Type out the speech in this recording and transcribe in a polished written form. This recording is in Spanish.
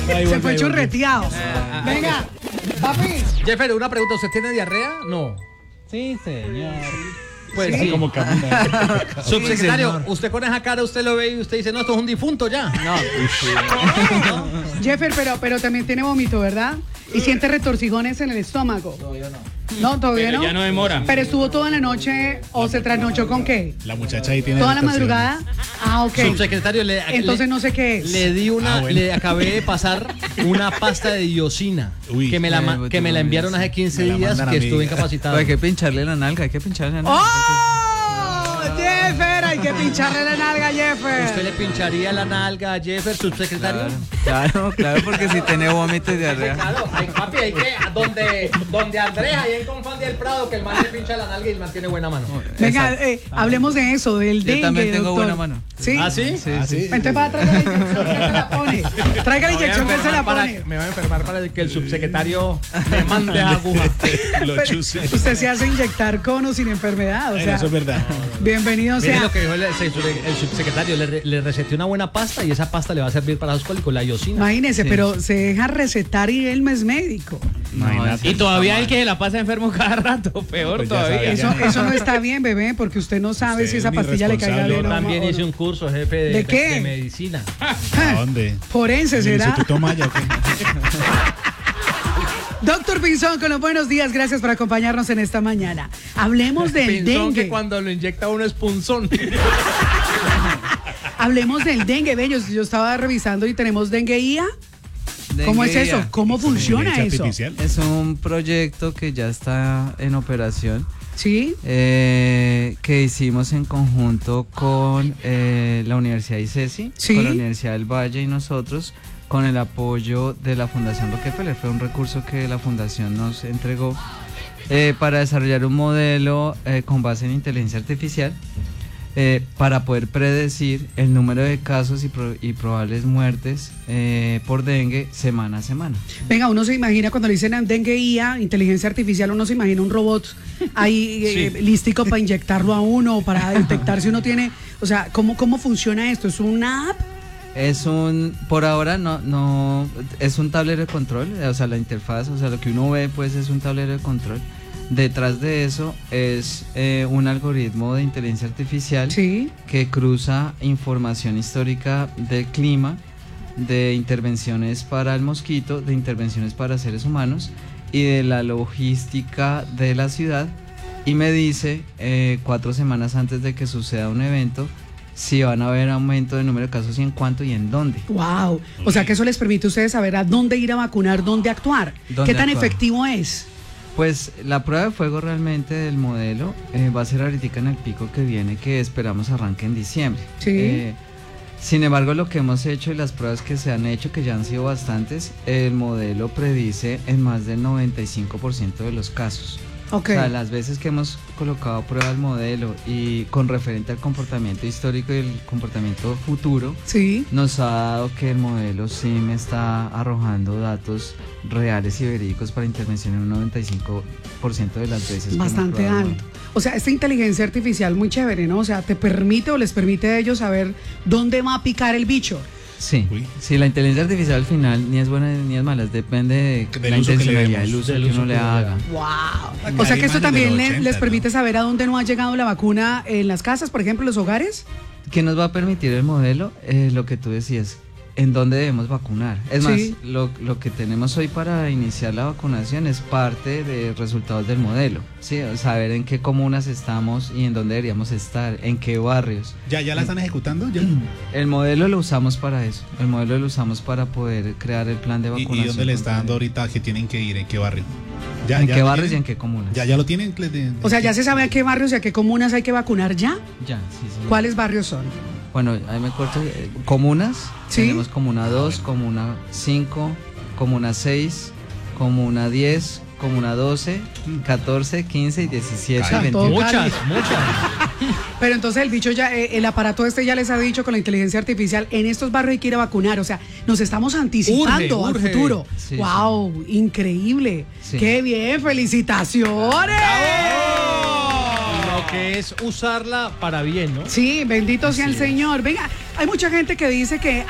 Se fue churreteado. Venga, papi. Jeffer, una pregunta, ¿usted tiene diarrea? No. Sí, señor. Pues Sí. sí. Como camina. Subsecretario, usted con esa cara, usted lo ve y usted dice, no, esto es un difunto ya. No. Jeffer, pero también tiene vómito, ¿verdad? Y siente retorcijones en el estómago. Todavía no. No, todavía Pero no. ya no demora. Pero estuvo toda la noche o se trasnochó con qué? La muchacha ahí tiene. Toda la retorsiones. madrugada. Ah, ok. Subsecretario, Entonces no sé qué es. le di una, bueno. le acabé de pasar una pasta de diosina Uy. que me la enviaron hace 15 Me la días mandan a que mí. estuve incapacitado. Hay que pincharle la nalga, hay que pincharle la nalga. ¡Oh! Jeffer, hay que pincharle la nalga a Jeffer. ¿Usted le pincharía la nalga a Jeffer, subsecretario? Claro, porque si tiene vómito y diarrea. Claro, hay, papi, hay que, donde Andrés, ahí en Confan del Prado, que el man le pincha la nalga y el man tiene buena mano. Venga, hablemos de eso, del dengue, Yo también tengo doctor. buena mano. ¿Sí? ¿Ah, sí? Entonces va a traer la inyección que se la pone. Traiga la inyección que se la pone. Me voy a enfermar para que el subsecretario me mande aguja. Lo Pero chuse. usted se hace inyectar con o sin enfermedad, o Bueno, sea, eso es verdad. bienvenido Mire sea. lo que dijo el subsecretario, le receté una buena pasta y esa pasta le va a servir para los cólicos, la iosina. Imagínese, pero se deja recetar y él no es médico. Imagínate. Y todavía el que se la pasa enfermo cada rato, peor Pues ya todavía. sabe, Eso no está bien, bebé, porque usted no sabe Usted si es esa un pastilla le caiga irresponsable. bien Yo o no, también o hice no. un curso, jefe, ¿De qué? de medicina. ¿A dónde? Forense ¿En el será. Instituto Maya o qué? Doctor Pinzón, con los buenos días, gracias por acompañarnos en esta mañana. Hablemos del Pensó dengue. que cuando lo inyecta uno es punzón. Hablemos del dengue, ve, yo estaba revisando y tenemos dengue IA. ¿Cómo es Dengue eso? IA. ¿Cómo funciona Inteligencia eso? artificial. Es un proyecto que ya está en operación, ¿Sí? que hicimos en conjunto con la Universidad ICESI, Sí. con la Universidad del Valle y nosotros, con el apoyo de la Fundación Rockefeller. Fue un recurso que la Fundación nos entregó para desarrollar un modelo con base en inteligencia artificial para poder predecir el número de casos y probables muertes por dengue semana a semana. Venga, uno se imagina cuando le dicen dengue IA, inteligencia artificial, uno se imagina un robot ahí lístico para inyectarlo a uno, o para detectar si uno tiene, o sea, ¿cómo funciona esto? ¿Es una app? Por ahora no, es un tablero de control, o sea, la interfaz, o sea, lo que uno ve pues es un tablero de control. Detrás de eso es un algoritmo de inteligencia artificial Sí. que cruza información histórica del clima, de intervenciones para el mosquito, de intervenciones para seres humanos y de la logística de la ciudad, y me dice 4 semanas antes de que suceda un evento si van a haber aumento de número de casos y en cuánto y en dónde. Wow. O sea que eso les permite a ustedes saber a dónde ir a vacunar, dónde actuar. ¿Dónde ¿Qué tan actuar? efectivo es? Pues la prueba de fuego realmente del modelo va a ser ahorita en el pico que viene, que esperamos arranque en diciembre. Sí. Sin embargo, lo que hemos hecho y las pruebas que se han hecho, que ya han sido bastantes, el modelo predice en más del 95% de los casos. Ok. O sea, las veces que hemos colocado a prueba el modelo y con referente al comportamiento histórico y el comportamiento futuro, Sí. nos ha dado que el modelo sí me está arrojando datos reales y verídicos para intervención en un 95% de las veces. que hemos Bastante probado el alto. modelo. O sea, esta inteligencia artificial muy chévere, ¿no? O sea, te permite o les permite a ellos saber dónde va a picar el bicho. Sí, Uy. sí, la inteligencia artificial al final ni es buena ni es mala, depende de Del la uso que le intencionalidad, demos, el uso del que uso uno le que uno le haga. Wow. Acá O sea hay que esto imágenes también de los les 80, permite ¿no? saber a dónde no ha llegado la vacuna en las casas, por ejemplo, en los hogares. ¿Qué nos va a permitir el modelo? Lo que tú decías, en dónde debemos vacunar. Es Sí. más, lo que tenemos hoy para iniciar la vacunación es parte de resultados del modelo, ¿sí? Saber en qué comunas estamos y en dónde deberíamos estar, en qué barrios. ¿Ya la están ejecutando? ¿Ya? El modelo lo usamos para eso, el modelo lo usamos para poder crear el plan de ¿Y vacunación. dónde le está contra dando el- ahorita que tienen que ir? ¿En qué barrio? ¿En qué lo barrios y tienen? en qué comunas? ¿Ya lo tienen? O sea, ya se sabe a qué barrios y a qué comunas hay que vacunar ya. Ya, sí, sí. ¿Cuáles barrios son? Bueno, ahí me corto. Comunas. Sí. Tenemos comuna 2, comuna 5, comuna 6, comuna 10, comuna 12, 14, 15 y 17 y Ay, 21. Muchas. Pero entonces el bicho ya, el aparato este ya les ha dicho con la inteligencia artificial, en estos barrios hay que ir a vacunar. O sea, nos estamos anticipando Urge, al urge. futuro. Sí, ¡Wow! Increíble. Sí. ¡Qué bien! ¡Felicidades! Lo que es usarla para bien, ¿no? Sí, bendito sea el Así es. Señor. Venga, hay mucha gente que dice que